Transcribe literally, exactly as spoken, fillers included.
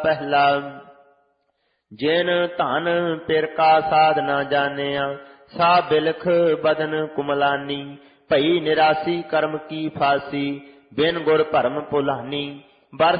ਪਹਿਲਾ। ਜਿਨ ਧਨ ਪਿਰ ਕਾ ਸਾਧ ਨਾ ਜਾਣਿਆ, ਸਾ ਬਿਲਖ ਬਦਨ ਕੁਮਲਾਨੀ। ਭਈ ਨਿਰਾਸੀ ਕਰਮ ਕੀ ਫਾਸੀ, ਬਿਨ ਗੁਰ ਭਰਮ ਭੁਲਾਨੀ। ਬਰ